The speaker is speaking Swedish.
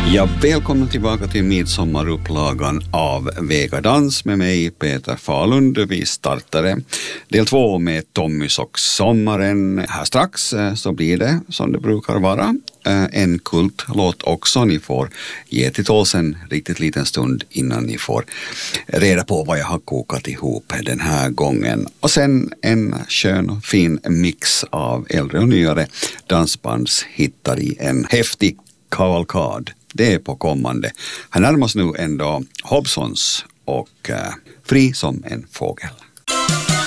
Ja, välkomna tillbaka till midsommarupplagan av Vegadans med mig Peter Falund. Vi startade del 2 med Tommys och sommaren. Här strax så blir det som det brukar vara en kultlåt också. Ni får ge till tåls en riktigt liten stund innan ni får reda på vad jag har kokat ihop den här gången. Och sen en skön och fin mix av äldre och nyare dansbandshittar i en häftig kavalkad. Det är på kommande. Här närmas nu ändå Hobsons och Fri som en fågel.